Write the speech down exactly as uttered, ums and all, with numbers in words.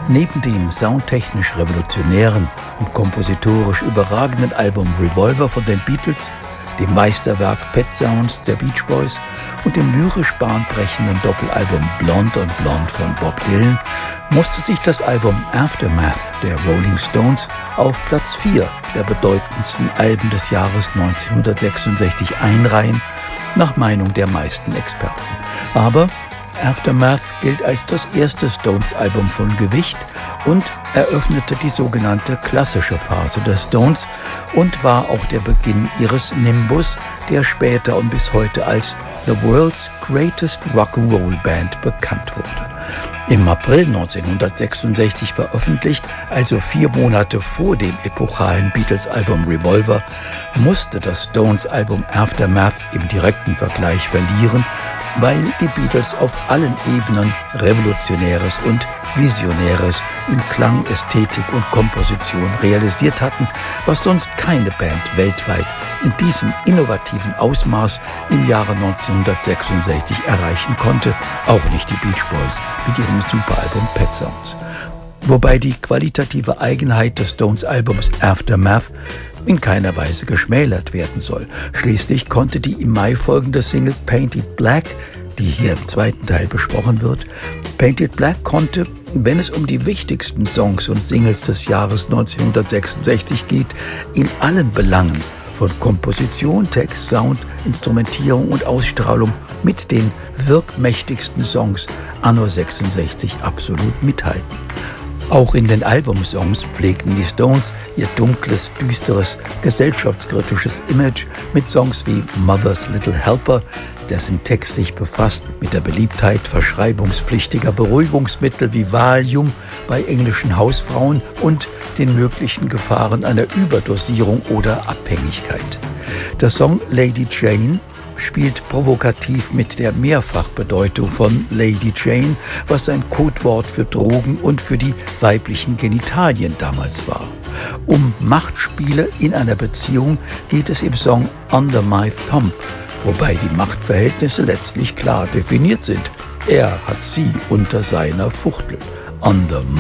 Neben dem soundtechnisch revolutionären und kompositorisch überragenden Album Revolver von den Beatles, dem Meisterwerk Pet Sounds der Beach Boys und dem lyrisch bahnbrechenden Doppelalbum Blonde on Blonde von Bob Dylan musste sich das Album Aftermath der Rolling Stones auf Platz vier der bedeutendsten Alben des Jahres neunzehnhundertsechsundsechzig einreihen, nach Meinung der meisten Experten. Aber Aftermath gilt als das erste Stones-Album von Gewicht und eröffnete die sogenannte klassische Phase der Stones und war auch der Beginn ihres Nimbus, der später und bis heute als The World's Greatest Rock'n'Roll Band bekannt wurde. Im April neunzehnhundertsechsundsechzig veröffentlicht, also vier Monate vor dem epochalen Beatles-Album Revolver, musste das Stones-Album Aftermath im direkten Vergleich verlieren, weil die Beatles auf allen Ebenen Revolutionäres und Visionäres in Klang, Ästhetik und Komposition realisiert hatten, was sonst keine Band weltweit in diesem innovativen Ausmaß im Jahre neunzehnhundertsechsundsechzig erreichen konnte, auch nicht die Beach Boys mit ihrem Superalbum Pet Sounds. Wobei die qualitative Eigenheit des Stones-Albums Aftermath in keiner Weise geschmälert werden soll. Schließlich konnte die im Mai folgende Single Painted Black, die hier im zweiten Teil besprochen wird, Painted Black konnte, wenn es um die wichtigsten Songs und Singles des Jahres neunzehnhundertsechsundsechzig geht, in allen Belangen von Komposition, Text, Sound, Instrumentierung und Ausstrahlung mit den wirkmächtigsten Songs anno sechsundsechzig absolut mithalten. Auch in den Albumsongs pflegten die Stones ihr dunkles, düsteres, gesellschaftskritisches Image mit Songs wie Mother's Little Helper, dessen Text sich befasst mit der Beliebtheit verschreibungspflichtiger Beruhigungsmittel wie Valium bei englischen Hausfrauen und den möglichen Gefahren einer Überdosierung oder Abhängigkeit. Der Song Lady Jane spielt provokativ mit der Mehrfachbedeutung von Lady Jane, was ein Codewort für Drogen und für die weiblichen Genitalien damals war. Um Machtspiele in einer Beziehung geht es im Song Under My Thumb, wobei die Machtverhältnisse letztlich klar definiert sind. Er hat sie unter seiner Fuchtel. Under